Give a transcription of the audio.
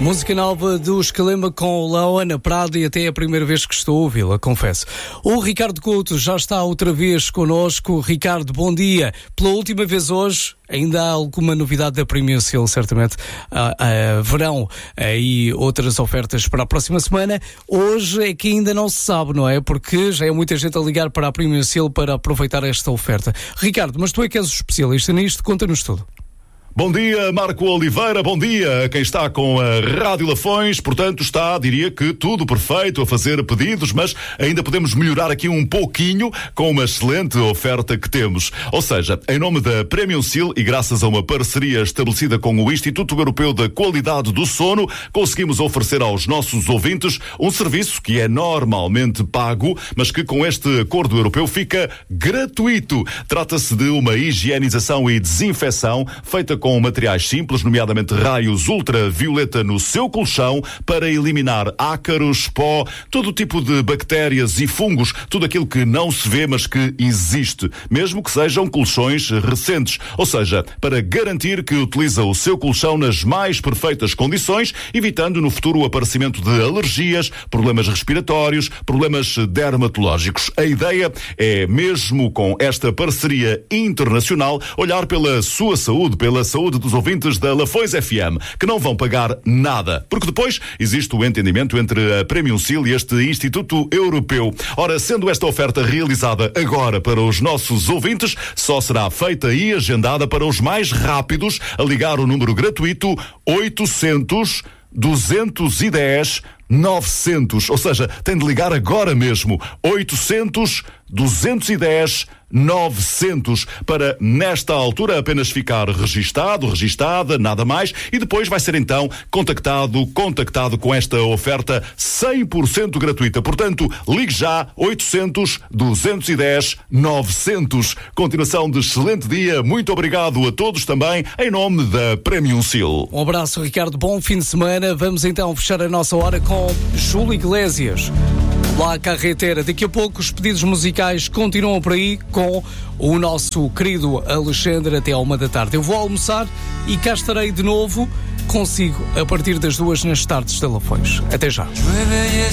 Música nova do Escalema com Laona Prado e até é a primeira vez que estou a ouvi-la, confesso. O Ricardo Couto já está outra vez connosco. Ricardo, bom dia. Pela última vez hoje, ainda há alguma novidade da Premium Seal, certamente. Verão e outras ofertas para a próxima semana. Hoje é que ainda não se sabe, não é? Porque já é muita gente a ligar para a Premium Seal para aproveitar esta oferta. Ricardo, mas tu é que és o especialista nisto, conta-nos tudo. Bom dia, Marco Oliveira, bom dia a quem está com a Rádio Lafões, portanto está, diria que tudo perfeito a fazer pedidos, mas ainda podemos melhorar aqui um pouquinho com uma excelente oferta que temos. Ou seja, em nome da Premium Seal e graças a uma parceria estabelecida com o Instituto Europeu da Qualidade do Sono, conseguimos oferecer aos nossos ouvintes um serviço que é normalmente pago, mas que com este acordo europeu fica gratuito. Trata-se de uma higienização e desinfecção feita com materiais simples, nomeadamente raios ultravioleta no seu colchão, para eliminar ácaros, pó, todo tipo de bactérias e fungos, tudo aquilo que não se vê, mas que existe, mesmo que sejam colchões recentes. Ou seja, para garantir que utiliza o seu colchão nas mais perfeitas condições, evitando no futuro o aparecimento de alergias, problemas respiratórios, problemas dermatológicos. A ideia é, mesmo com esta parceria internacional, olhar pela sua saúde, pela saúde dos ouvintes da Lafões FM, que não vão pagar nada, porque depois existe o entendimento entre a Premium Seal e este Instituto Europeu. Ora, sendo esta oferta realizada agora para os nossos ouvintes, só será feita e agendada para os mais rápidos a ligar o número gratuito 800 210 900, ou seja, tem de ligar agora mesmo 800 210 900 para, nesta altura, apenas ficar registada, nada mais, e depois vai ser então contactado com esta oferta 100% gratuita. Portanto, ligue já 800 210 900. Continuação de excelente dia. Muito obrigado a todos também, em nome da Premium Seal. Um abraço, Ricardo. Bom fim de semana. Vamos então fechar a nossa hora com Júlio Iglesias. Lá, carretera. Daqui a pouco os pedidos musicais continuam por aí com o nosso querido Alexandre até à 13h. Eu vou almoçar e cá estarei de novo consigo a partir das 2 nas tardes de Lafões. Até já.